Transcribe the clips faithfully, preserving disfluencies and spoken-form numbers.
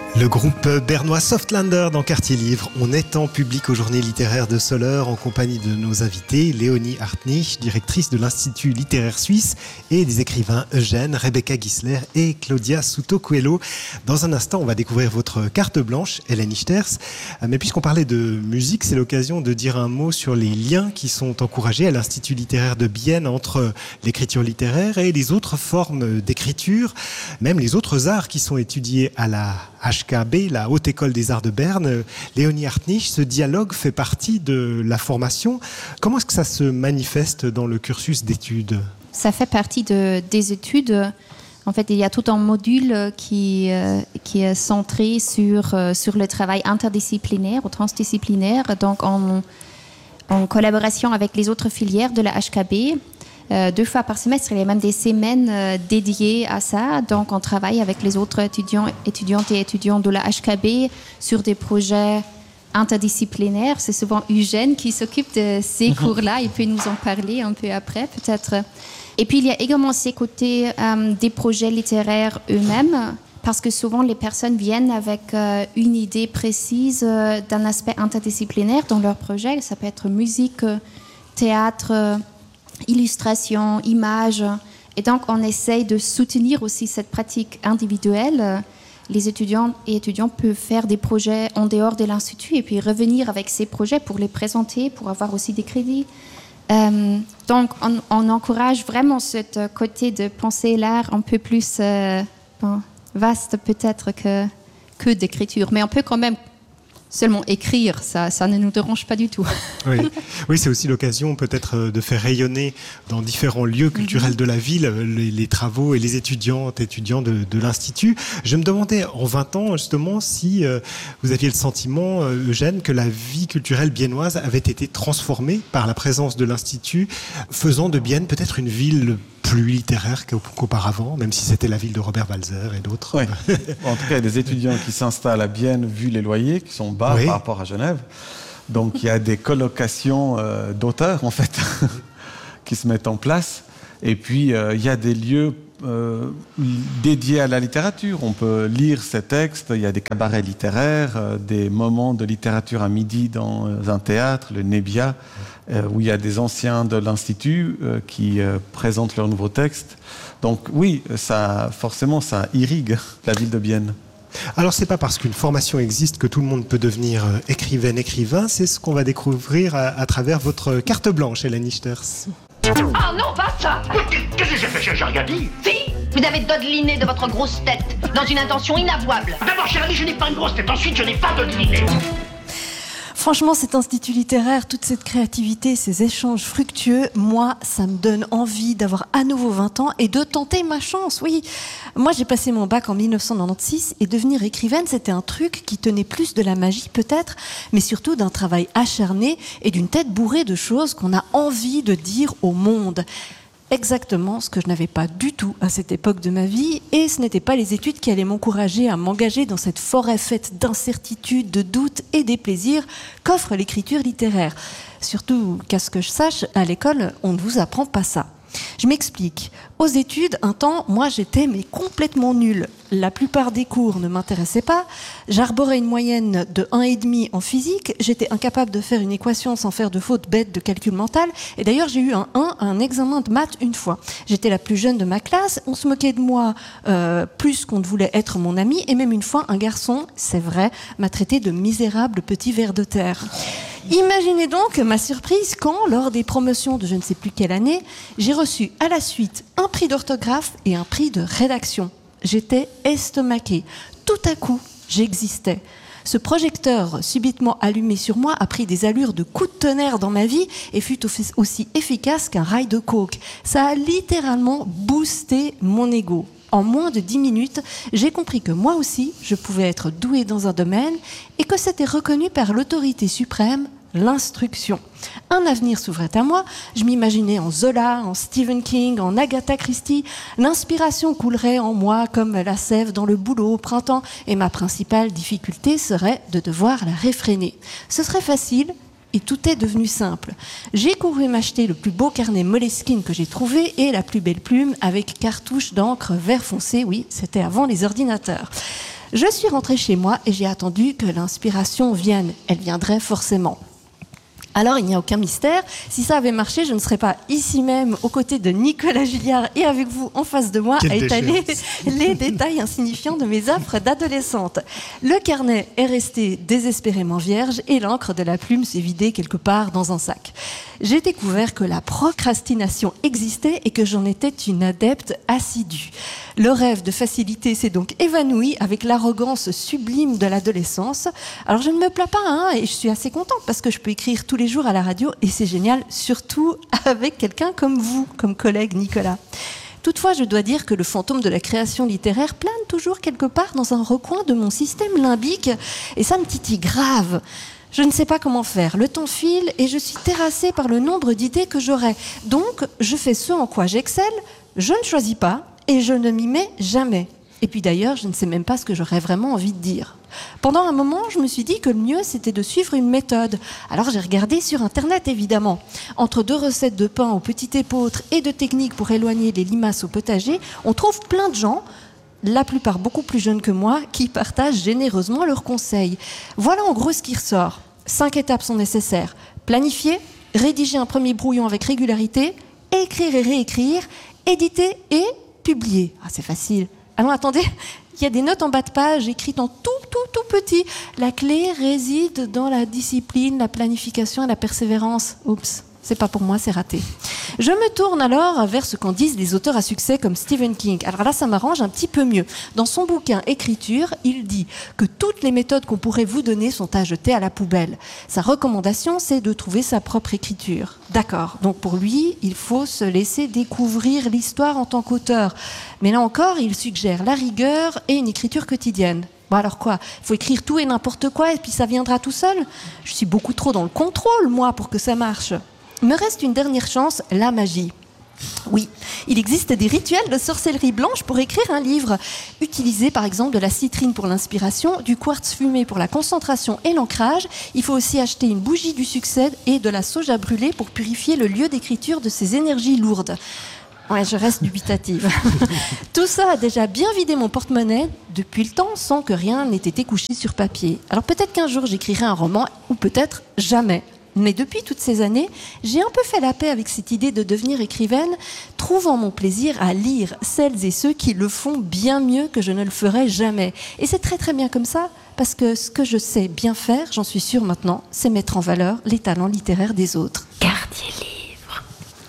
Le groupe bernois Softlander dans Quartier Livre. On est en public aux Journées littéraires de Soleure en compagnie de nos invités, Léonie Hartnich, directrice de l'Institut littéraire suisse, et des écrivains Eugène, Rebecca Gisler et Claudia Souto-Coelho. Dans un instant, on va découvrir votre carte blanche, Hélène Ichters. Mais puisqu'on parlait de musique, c'est l'occasion de dire un mot sur les liens qui sont encouragés à l'Institut littéraire de Bienne entre l'écriture littéraire et les autres formes d'écriture, même les autres arts qui sont étudiés à la H K B, la Haute École des Arts de Berne. Léonie Hartnich, ce dialogue fait partie de la formation. Comment est-ce que ça se manifeste dans le cursus d'études ? Ça fait partie de, des études. En fait, il y a tout un module qui, euh, qui est centré sur, euh, sur le travail interdisciplinaire ou transdisciplinaire, donc en, en collaboration avec les autres filières de la H K B. Euh, deux fois par semestre, il y a même des semaines euh, dédiées à ça. Donc, on travaille avec les autres étudiants, étudiantes et étudiants de la H K B sur des projets interdisciplinaires. C'est souvent Eugène qui s'occupe de ces cours-là. Il peut nous en parler un peu après, peut-être. Et puis, il y a également ces côtés euh, des projets littéraires eux-mêmes, parce que souvent, les personnes viennent avec euh, une idée précise euh, d'un aspect interdisciplinaire dans leur projet. Ça peut être musique, euh, théâtre, euh, illustration, images. Et donc, on essaye de soutenir aussi cette pratique individuelle. Les étudiants et étudiants peuvent faire des projets en dehors de l'Institut et puis revenir avec ces projets pour les présenter, pour avoir aussi des crédits. Euh, donc, on, on encourage vraiment ce côté de penser l'art un peu plus euh, bon, vaste peut-être que, que d'écriture. Mais on peut quand même seulement écrire, ça, ça ne nous dérange pas du tout. Oui, oui, c'est aussi l'occasion peut-être de faire rayonner dans différents lieux culturels de la ville les, les travaux et les étudiantes et étudiants de, de l'Institut. Je me demandais en vingt ans justement si euh, vous aviez le sentiment, euh, Eugène, que la vie culturelle biennoise avait été transformée par la présence de l'Institut, faisant de Bienne peut-être une ville plus littéraire qu'auparavant, même si c'était la ville de Robert Walser et d'autres. Oui. En tout cas, il y a des étudiants qui s'installent à Bienne, vu les loyers, qui sont bas oui. par rapport à Genève. Donc, il y a des colocations euh, d'auteurs, en fait, qui se mettent en place. Et puis, euh, il y a des lieux euh, dédiés à la littérature. On peut lire ces textes. Il y a des cabarets littéraires, euh, des moments de littérature à midi dans un théâtre, le Nebia, euh, où il y a des anciens de l'Institut euh, qui euh, présentent leurs nouveaux textes. Donc oui, ça, forcément, ça irrigue la ville de Bienne. Alors, c'est pas parce qu'une formation existe que tout le monde peut devenir écrivaine, écrivain. C'est ce qu'on va découvrir à, à travers votre carte blanche, Hélène Ichters. Ah non, pas ça! Qu'est-ce que j'ai fait? J'ai rien dit. Si! Vous avez dodeliné de votre grosse tête, dans une intention inavouable. D'abord, cher ami, je n'ai pas une grosse tête. Ensuite, je n'ai pas dodeliné. Franchement, cet institut littéraire, toute cette créativité, ces échanges fructueux, moi, ça me donne envie d'avoir à nouveau vingt ans et de tenter ma chance, oui. Moi, j'ai passé mon bac en dix-neuf cent quatre-vingt-seize et devenir écrivaine, c'était un truc qui tenait plus de la magie peut-être, mais surtout d'un travail acharné et d'une tête bourrée de choses qu'on a envie de dire au monde. Exactement ce que je n'avais pas du tout à cette époque de ma vie, et ce n'étaient pas les études qui allaient m'encourager à m'engager dans cette forêt faite d'incertitudes, de doutes et des plaisirs qu'offre l'écriture littéraire. Surtout qu'à ce que je sache, à l'école, on ne vous apprend pas ça. Je m'explique. Aux études, un temps, moi j'étais mais complètement nulle. La plupart des cours ne m'intéressaient pas. J'arborais une moyenne de un virgule cinq en physique. J'étais incapable de faire une équation sans faire de faute bête de calcul mental. Et d'ailleurs, j'ai eu un un à un examen de maths une fois. J'étais la plus jeune de ma classe. On se moquait de moi euh, plus qu'on ne voulait être mon ami. Et même une fois, un garçon, c'est vrai, m'a traité de misérable petit ver de terre. Imaginez donc ma surprise quand, lors des promotions de je ne sais plus quelle année, j'ai reçu à la suite un prix d'orthographe et un prix de rédaction. J'étais estomaquée. Tout à coup, j'existais. Ce projecteur subitement allumé sur moi a pris des allures de coup de tonnerre dans ma vie et fut aussi efficace qu'un rail de coke. Ça a littéralement boosté mon ego. En moins de dix minutes, j'ai compris que moi aussi, je pouvais être douée dans un domaine et que c'était reconnu par l'autorité suprême, l'instruction. Un avenir s'ouvrait à moi, je m'imaginais en Zola, en Stephen King, en Agatha Christie. L'inspiration coulerait en moi comme la sève dans le bouleau au printemps et ma principale difficulté serait de devoir la réfréner. Ce serait facile, et tout est devenu simple. J'ai couru m'acheter le plus beau carnet Moleskine que j'ai trouvé et la plus belle plume avec cartouche d'encre vert foncé. Oui, c'était avant les ordinateurs. Je suis rentrée chez moi et j'ai attendu que l'inspiration vienne. Elle viendrait forcément. Alors, il n'y a aucun mystère. Si ça avait marché, je ne serais pas ici même, aux côtés de Nicolas Julliard et avec vous en face de moi, Quelle à étaler déchéance. les détails insignifiants de mes affres d'adolescente. Le carnet est resté désespérément vierge et l'encre de la plume s'est vidée quelque part dans un sac. J'ai découvert que la procrastination existait et que j'en étais une adepte assidue. Le rêve de facilité s'est donc évanoui avec l'arrogance sublime de l'adolescence. Alors, je ne me plains pas, hein, et je suis assez contente parce que je peux écrire tous les jours à la radio et c'est génial, surtout avec quelqu'un comme vous, comme collègue Nicolas. Toutefois, je dois dire que le fantôme de la création littéraire plane toujours quelque part dans un recoin de mon système limbique et ça me titille grave. Je ne sais pas comment faire. Le temps file et je suis terrassée par le nombre d'idées que j'aurai. Donc, je fais ce en quoi j'excelle, je ne choisis pas et je ne m'y mets jamais. Et puis d'ailleurs, je ne sais même pas ce que j'aurais vraiment envie de dire. Pendant un moment, je me suis dit que le mieux, c'était de suivre une méthode. Alors j'ai regardé sur Internet, évidemment. Entre deux recettes de pain au petit épeautre et de techniques pour éloigner les limaces au potager, on trouve plein de gens, la plupart beaucoup plus jeunes que moi, qui partagent généreusement leurs conseils. Voilà en gros ce qui ressort. Cinq étapes sont nécessaires. Planifier, rédiger un premier brouillon avec régularité, écrire et réécrire, éditer et publier. Ah, c'est facile. Alors attendez, il y a des notes en bas de page écrites en tout, tout, tout petit. La clé réside dans la discipline, la planification et la persévérance. Oups, c'est pas pour moi, c'est raté. Je me tourne alors vers ce qu'en disent les auteurs à succès comme Stephen King. Alors là, ça m'arrange un petit peu mieux. Dans son bouquin Écriture, il dit que toutes les méthodes qu'on pourrait vous donner sont à jeter à la poubelle. Sa recommandation, c'est de trouver sa propre écriture. D'accord. Donc pour lui, il faut se laisser découvrir l'histoire en tant qu'auteur. Mais là encore, il suggère la rigueur et une écriture quotidienne. Bon alors quoi ? Il faut écrire tout et n'importe quoi et puis ça viendra tout seul ? Je suis beaucoup trop dans le contrôle, moi, pour que ça marche. Me reste une dernière chance, la magie. Oui, il existe des rituels de sorcellerie blanche pour écrire un livre. Utiliser par exemple de la citrine pour l'inspiration, du quartz fumé pour la concentration et l'ancrage. Il faut aussi acheter une bougie du succès et de la soja brûlée pour purifier le lieu d'écriture de ces énergies lourdes. Ouais, je reste dubitative. Tout ça a déjà bien vidé mon porte-monnaie depuis le temps sans que rien n'ait été couché sur papier. Alors peut-être qu'un jour j'écrirai un roman ou peut-être jamais. Mais depuis toutes ces années, j'ai un peu fait la paix avec cette idée de devenir écrivaine, trouvant mon plaisir à lire celles et ceux qui le font bien mieux que je ne le ferai jamais. Et c'est très très bien comme ça, parce que ce que je sais bien faire, j'en suis sûre maintenant, c'est mettre en valeur les talents littéraires des autres. Quartier livre.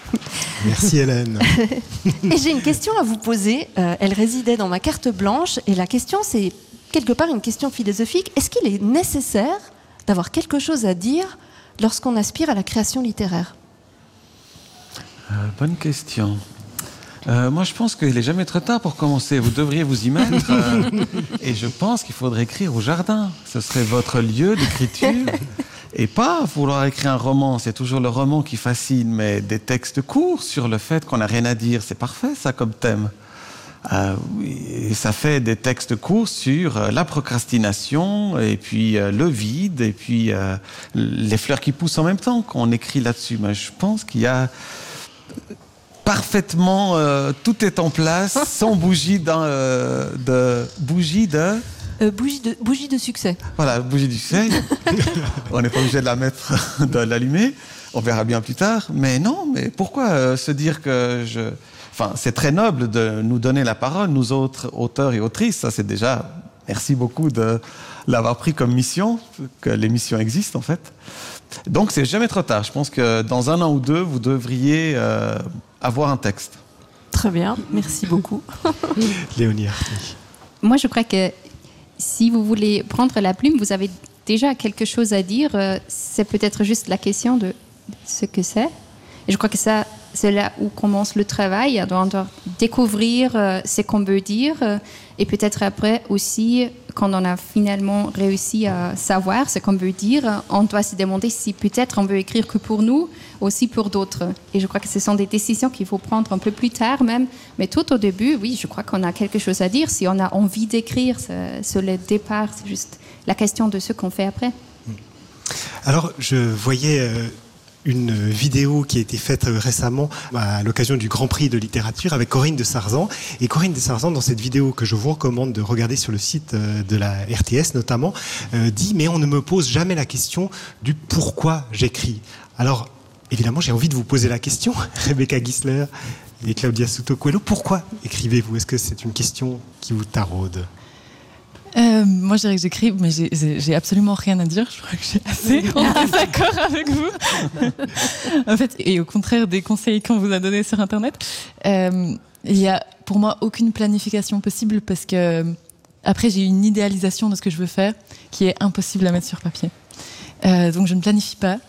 Merci Hélène. Et j'ai une question à vous poser, euh, elle résidait dans ma carte blanche, et la question c'est quelque part une question philosophique. Est-ce qu'il est nécessaire d'avoir quelque chose à dire lorsqu'on aspire à la création littéraire ? euh, Bonne question. Euh, moi, je pense qu'il n'est jamais trop tard pour commencer. Vous devriez vous y mettre. Euh, et je pense qu'il faudrait écrire au jardin. Ce serait votre lieu d'écriture. Et pas vouloir écrire un roman. C'est toujours le roman qui fascine. Mais des textes courts sur le fait qu'on n'a rien à dire. C'est parfait, ça, comme thème. Euh, et ça fait des textes courts sur euh, la procrastination et puis euh, le vide et puis euh, les fleurs qui poussent en même temps qu'on écrit là-dessus. Mais je pense qu'il y a parfaitement euh, tout est en place sans bougie dans, euh, de bougie de euh, bougie de bougie de succès. Voilà, bougie du succès. On n'est pas obligé de la mettre, de l'allumer. On verra bien plus tard. Mais non, mais pourquoi euh, se dire que je Enfin, c'est très noble de nous donner la parole, nous autres auteurs et autrices. Ça, c'est déjà... Merci beaucoup de l'avoir pris comme mission, que l'émission existe, en fait. Donc, c'est jamais trop tard. Je pense que dans un an ou deux, vous devriez euh, avoir un texte. Très bien, merci beaucoup. Léonie Artny. Moi, je crois que si vous voulez prendre la plume, vous avez déjà quelque chose à dire. C'est peut-être juste la question de ce que c'est. Et je crois que ça... c'est là où commence le travail, on doit découvrir euh, ce qu'on veut dire euh, et peut-être après aussi, quand on a finalement réussi à savoir ce qu'on veut dire, on doit se demander si peut-être on veut écrire que pour nous, aussi pour d'autres. Et je crois que ce sont des décisions qu'il faut prendre un peu plus tard même, mais tout au début, oui, je crois qu'on a quelque chose à dire. Si on a envie d'écrire, c'est, c'est le départ, c'est juste la question de ce qu'on fait après. Alors, je voyais... Euh une vidéo qui a été faite récemment à l'occasion du Grand Prix de littérature avec Corinne de Sarzan. Et Corinne de Sarzan, dans cette vidéo que je vous recommande de regarder sur le site de la R T S notamment, euh, dit « Mais on ne me pose jamais la question du pourquoi j'écris ». Alors, évidemment, j'ai envie de vous poser la question, Rebecca Gisler et Claudia Souto Coelho. Pourquoi écrivez-vous ? Est-ce que c'est une question qui vous taraude ? Euh, moi, je dirais que j'écris, mais j'ai, j'ai, j'ai absolument rien à dire. Je crois que j'ai assez en désaccord avec vous. En fait, et au contraire des conseils qu'on vous a donnés sur Internet, euh, il y a pour moi aucune planification possible parce que après j'ai une idéalisation de ce que je veux faire qui est impossible à mettre sur papier. Euh, donc je ne planifie pas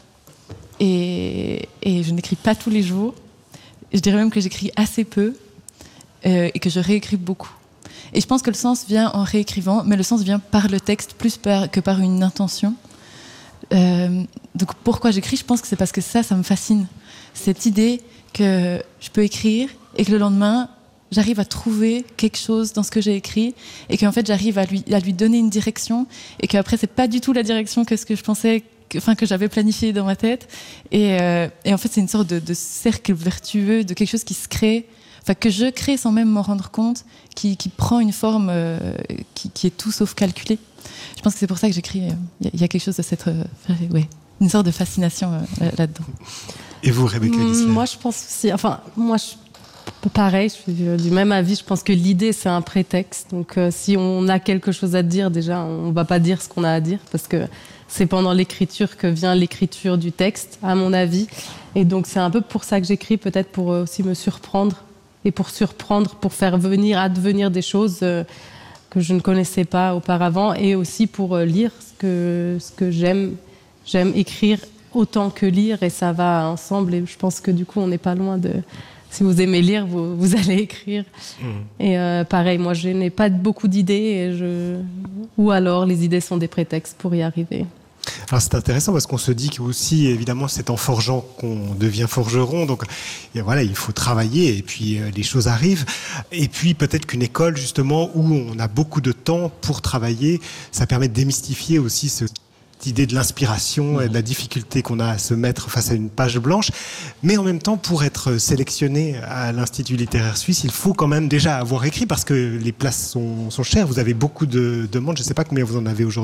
et, et je n'écris pas tous les jours. Je dirais même que j'écris assez peu euh, et que je réécris beaucoup. Et je pense que le sens vient en réécrivant, mais le sens vient par le texte plus par, que par une intention. Euh, donc pourquoi j'écris ? Je pense que c'est parce que ça, ça me fascine. Cette idée que je peux écrire et que le lendemain, j'arrive à trouver quelque chose dans ce que j'ai écrit et qu'en fait, j'arrive à lui, à lui donner une direction et qu'après, c'est pas du tout la direction que ce que je pensais, que, enfin, que j'avais planifié dans ma tête. Et, euh, et en fait, c'est une sorte de, de cercle vertueux, de quelque chose qui se crée, enfin, que je crée sans même m'en rendre compte, qui, qui prend une forme euh, qui, qui est tout sauf calculée. Je pense que c'est pour ça que j'écris. Il euh, y, y a quelque chose de cette, euh, ouais, une sorte de fascination euh, là-dedans. Et vous, Rebecca Gisler ? Moi, je pense aussi. Enfin, moi, je, pareil, je suis du même avis. Je pense que l'idée, c'est un prétexte. Donc, euh, si on a quelque chose à dire, déjà, on va pas dire ce qu'on a à dire, parce que c'est pendant l'écriture que vient l'écriture du texte, à mon avis. Et donc, c'est un peu pour ça que j'écris, peut-être pour aussi me surprendre. Et pour surprendre, pour faire venir, advenir des choses euh, que je ne connaissais pas auparavant, et aussi pour euh, lire ce que, ce que j'aime. J'aime écrire autant que lire, et ça va ensemble, et je pense que du coup, on n'est pas loin de... Si vous aimez lire, vous, vous allez écrire. Mmh. Et euh, pareil, moi, je n'ai pas beaucoup d'idées, et je... ou alors les idées sont des prétextes pour y arriver. Alors c'est intéressant parce qu'on se dit qu'aussi, évidemment, c'est en forgeant qu'on devient forgeron. Donc et voilà, il faut travailler et puis euh, les choses arrivent. Et puis peut-être qu'une école, justement, où on a beaucoup de temps pour travailler, ça permet de démystifier aussi ce... cette idée de l'inspiration et de la difficulté qu'on a à se mettre face à une page blanche. Mais en même temps, pour être sélectionné à l'Institut littéraire suisse, il faut quand même déjà avoir écrit parce que les places sont, sont chères. Vous avez beaucoup de demandes. Je ne sais pas combien vous en avez aujourd'hui.